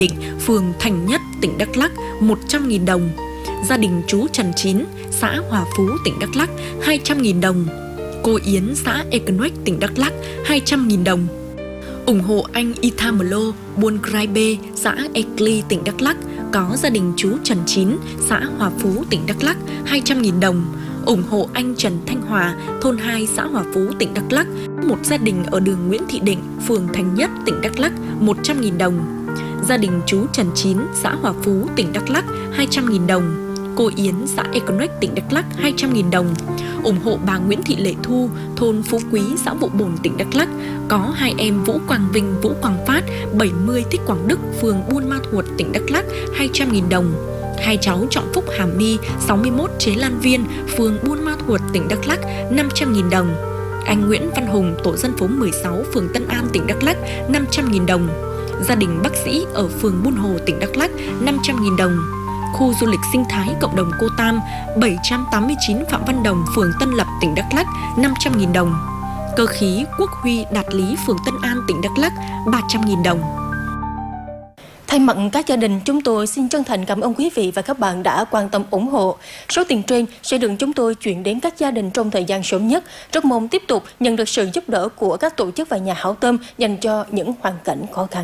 Định, phường Thành Nhất, tỉnh Đắk Lắk 100.000 đồng. Gia đình chú Trần Chín, xã Hòa Phú, tỉnh Đắk Lắk 200.000 đồng. Cô Yến, xã Ekenwek, tỉnh Đắk Lắk 200.000 đồng. Ủng hộ anh Ithamlo, Buôn Grai B, xã Ekli, tỉnh Đắk Lắk, có gia đình chú Trần Chín, xã Hòa Phú, tỉnh Đắk Lắk 200.000 đồng. Ủng hộ anh Trần Thanh Hòa, thôn 2, xã Hòa Phú, tỉnh Đắk Lắk, một gia đình ở đường Nguyễn Thị Định, phường Thành Nhất, tỉnh Đắk Lắk 100.000 đồng. Gia đình chú Trần Chín, xã Hòa Phú, tỉnh Đắk Lắk 200.000 đồng. Cô Yến, xã Ekenwek, tỉnh Đắk Lắk 200.000 đồng. Ủng hộ bà Nguyễn Thị Lệ Thu, thôn Phú Quý, xã Vụ Bồn, tỉnh Đắk Lắk, có hai em Vũ Quang Vinh, Vũ Quang Phát, 70, Thích Quảng Đức, phường Buôn Ma Thuột, tỉnh Đắk Lắk 200.000 đồng. Hai cháu Trọng Phúc Hàm My, 61, Chế Lan Viên, phường Buôn Ma Thuột, tỉnh Đắk Lắk 500.000 đồng. Anh Nguyễn Văn Hùng, tổ dân phố 16, phường Tân An, tỉnh Đắk Lắk 500.000 đồng. Gia đình bác sĩ ở phường Buôn Hồ, tỉnh Đắk Lắk 500.000 đồng. Khu du lịch sinh thái cộng đồng Cô Tam 789 Phạm Văn Đồng, phường Tân Lập, tỉnh Đắk Lắk 500.000 đồng. Cơ khí Quốc Huy Đạt Lý, phường Tân An, tỉnh Đắk Lắk 300.000 đồng. Thay mặt các gia đình, chúng tôi xin chân thành cảm ơn quý vị và các bạn đã quan tâm ủng hộ. Số tiền trên sẽ được chúng tôi chuyển đến các gia đình trong thời gian sớm nhất. Rất mong tiếp tục nhận được sự giúp đỡ của các tổ chức và nhà hảo tâm dành cho những hoàn cảnh khó khăn.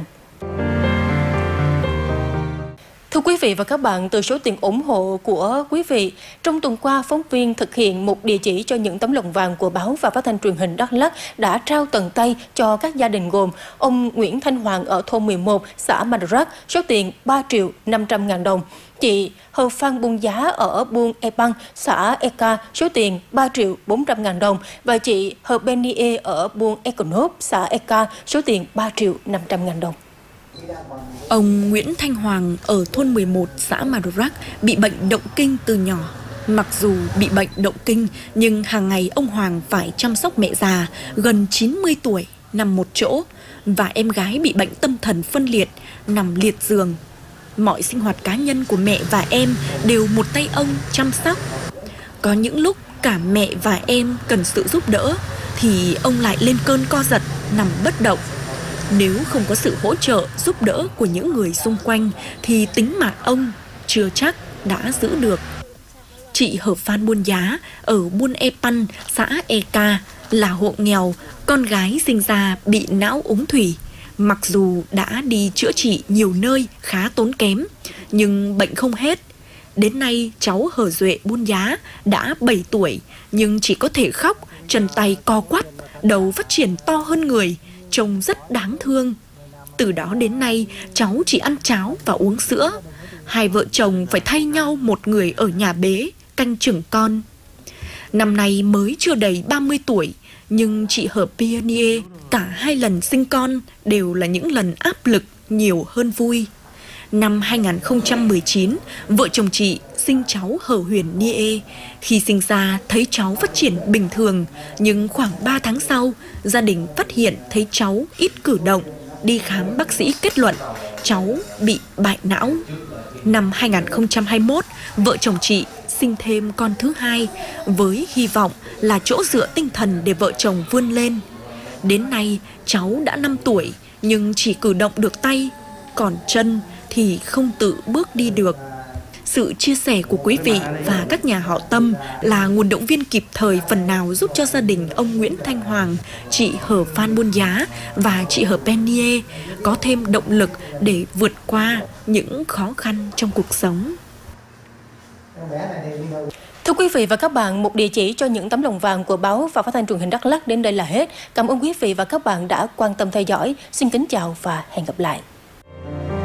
Thưa quý vị và các bạn, từ số tiền ủng hộ của quý vị, trong tuần qua, phóng viên thực hiện một địa chỉ cho những tấm lòng vàng của báo và phát thanh truyền hình Đắk Lắk đã trao tận tay cho các gia đình gồm ông Nguyễn Thanh Hoàng ở thôn 11, xã Madrak, số tiền 3.500.000 đồng. Chị Hờ Phan Buôn Giá ở Buôn Epang, xã Eka, số tiền 3.400.000 đồng. Và chị Hờ Benie ở Buôn Ekonop, xã Eka, số tiền 3.500.000 đồng. Ông Nguyễn Thanh Hoàng ở thôn 11, xã Madrak bị bệnh động kinh từ nhỏ. Mặc dù bị bệnh động kinh, nhưng hàng ngày ông Hoàng phải chăm sóc mẹ già gần 90 tuổi, nằm một chỗ, và em gái bị bệnh tâm thần phân liệt, nằm liệt giường. Mọi sinh hoạt cá nhân của mẹ và em đều một tay ông chăm sóc. Có những lúc cả mẹ và em cần sự giúp đỡ, thì ông lại lên cơn co giật, nằm bất động. Nếu không có sự hỗ trợ, giúp đỡ của những người xung quanh, thì tính mạng ông chưa chắc đã giữ được. Chị Hờ Phan Buôn Giá ở Buôn Epan, xã Eka là hộ nghèo, con gái sinh ra bị não úng thủy. Mặc dù đã đi chữa trị nhiều nơi khá tốn kém, nhưng bệnh không hết. Đến nay cháu Hờ Duệ Buôn Giá đã 7 tuổi, nhưng chỉ có thể khóc, chân tay co quắp, đầu phát triển to hơn người, trông rất đáng thương. Từ đó đến nay, cháu chỉ ăn cháo và uống sữa. Hai vợ chồng phải thay nhau một người ở nhà bế, canh chừng con. Năm nay mới chưa đầy 30 tuổi, nhưng chị Hờ Pionie cả hai lần sinh con đều là những lần áp lực nhiều hơn vui. Năm 2019, vợ chồng chị sinh cháu Hờ Huyền Nie. Khi sinh ra thấy cháu phát triển bình thường, nhưng khoảng 3 tháng sau, gia đình phát hiện thấy cháu ít cử động. Đi khám bác sĩ kết luận cháu bị bại não. Năm 2021, vợ chồng chị sinh thêm con thứ hai với hy vọng là chỗ dựa tinh thần để vợ chồng vươn lên. Đến nay cháu đã 5 tuổi nhưng chỉ cử động được tay, còn chân thì không tự bước đi được. Sự chia sẻ của quý vị và các nhà hảo tâm là nguồn động viên kịp thời phần nào giúp cho gia đình ông Nguyễn Thanh Hoàng, chị Hờ Phan Buôn Giá và chị Hờ Penie có thêm động lực để vượt qua những khó khăn trong cuộc sống. Thưa quý vị và các bạn, một địa chỉ cho những tấm lòng vàng của báo và phát thanh truyền hình Đắk Lắk đến đây là hết. Cảm ơn quý vị và các bạn đã quan tâm theo dõi. Xin kính chào và hẹn gặp lại.